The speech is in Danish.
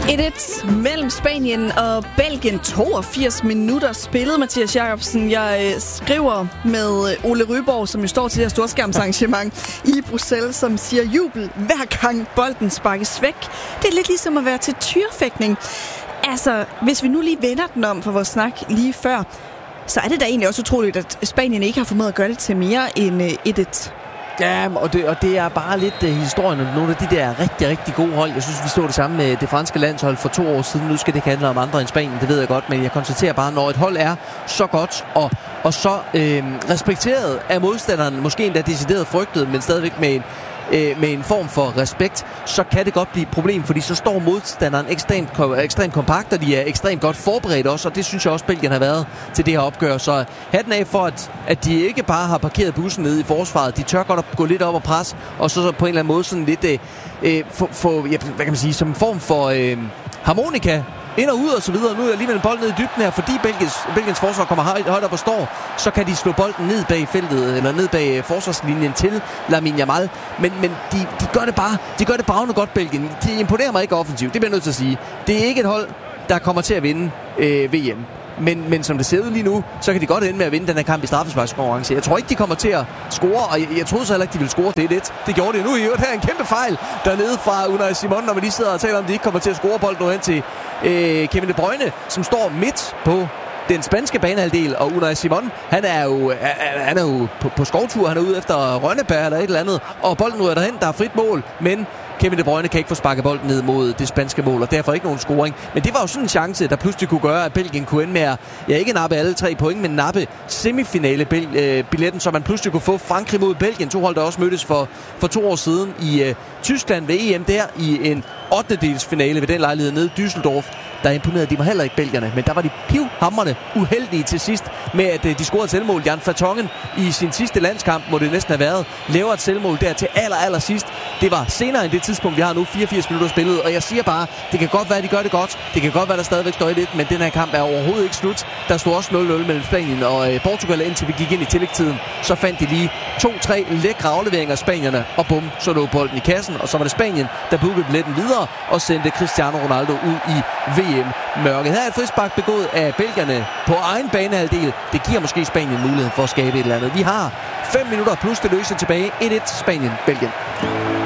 1-1 mellem Spanien og Belgien. 82 minutter spillet, Mathias Jacobsen. Jeg skriver med Ole Ryborg, som jo står til det her storskærmsarrangement i Bruxelles, som siger jubel hver gang bolden sparkes væk. Det er lidt ligesom at være til tyrfægtning. Altså, hvis vi nu lige vender den om for vores snak lige før, så er det da egentlig også utroligt, at Spanien ikke har formået at gøre det til mere end 1-1. Ja, og det er bare lidt historien om nogle af de der rigtig, rigtig gode hold. Jeg synes, vi så det samme med det franske landshold for 2 år siden. Nu skal det ikke handle om andre end Spanien, det ved jeg godt. Men jeg konstaterer bare, når et hold er så godt og så respekteret af modstanderen, måske endda decideret frygtet, men stadigvæk med en form for respekt, så kan det godt blive et problem, fordi så står modstanderen ekstremt kompakt, og de er ekstremt godt forberedt også, og det synes jeg også, Belgien har været til det her opgør. Så hatten af for, at de ikke bare har parkeret bussen nede i forsvaret. De tør godt at gå lidt op og presse, og så på en eller anden måde sådan lidt, hvad kan man sige, som en form for harmonika, ind og ud og så videre. Nu er alligevel en bold ned i dybden her, fordi Belgiens forsvar kommer højt op og står, så kan de slå bolden ned bag feltet, eller ned bag forsvarslinjen til Lamine Yamal. Men de gør det bravende godt, Belgien. De imponerer mig ikke offensivt, det bliver jeg nødt til at sige. Det er ikke et hold, der kommer til at vinde VM. Men som det ser ud lige nu, så kan de godt ende med at vinde den her kamp i straffesparkskonkurrence. Jeg tror ikke, de kommer til at score, og jeg troede så heller ikke, de ville score det 1-1. Det gjorde de nu. Det er en kæmpe fejl dernede fra Unai Simon, når man lige sidder og taler om, at de ikke kommer til at score bolden nu hen til Kevin De Bruyne, som står midt på den spanske banehalvdel, og Unai Simon, han er jo på skovtur, han er ude efter Rønnebær eller et eller andet, og bolden ryger derhen, der er frit mål, men Kevin De Bruyne kan ikke få sparket bolden ned mod det spanske mål, og derfor ikke nogen scoring. Men det var jo sådan en chance, der pludselig kunne gøre, at Belgien kunne ende med at, ikke nappe alle 3 point, men nappe semifinale-billetten, så man pludselig kunne få Frankrig mod Belgien. 2 hold, der også mødtes for 2 år siden i Tyskland ved EM der i en 8-delsfinale ved den lejlighed nede i Düsseldorf. Der imponerede de mig heller ikke, belgierne, men der var de pivhamrende uheldige til sidst med, at de scorede et selvmål. Jan Vertonghen i sin sidste landskamp, må det næsten have været, laver et selvmål der til aller sidst. Det var senere end det tidspunkt, vi har nu, 84 minutter spillet, og jeg siger bare, det kan godt være, at de gør det godt. Det kan godt være, der stadigvæk står 1-1, men den her kamp er overhovedet ikke slut. Der stod også 0-0 mellem Spanien og Portugal, indtil vi gik ind i tillægstiden. Så fandt de lige 2-3 lækre afleveringer af spanierne, og bum, så lå bolden i kassen, og så var det Spanien, der bookede billetten videre og sendte Cristiano Ronaldo ud i VM-mørket. Her er et frispark begået af belgierne på egen banehalvdel. Det giver måske Spanien muligheden for at skabe et eller andet. Vi har 5 minutter plus det løse tilbage. 1-1 Spanien-Belgien.